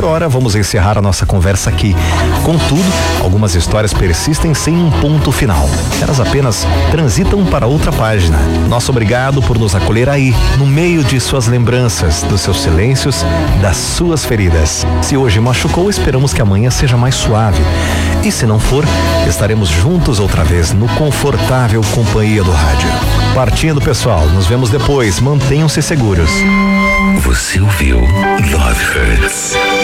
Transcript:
Por hora, vamos encerrar a nossa conversa aqui. Contudo, algumas histórias persistem sem um ponto final. Elas apenas transitam para outra página. Nosso obrigado por nos acolher aí, no meio de suas lembranças, dos seus silêncios, das suas feridas. Se hoje machucou, esperamos que amanhã seja mais suave. E se não for, estaremos juntos outra vez no confortável companhia do rádio. Partindo, pessoal, nos vemos depois. Mantenham-se seguros. Você ouviu Love Hurts.